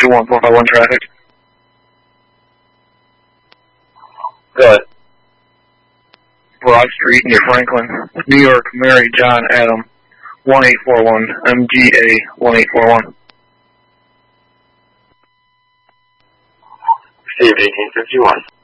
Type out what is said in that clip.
21451 traffic. Go ahead. Broad Street near Franklin, New York, Mary John Adam, 1841, MGA 1841. Steve 1851.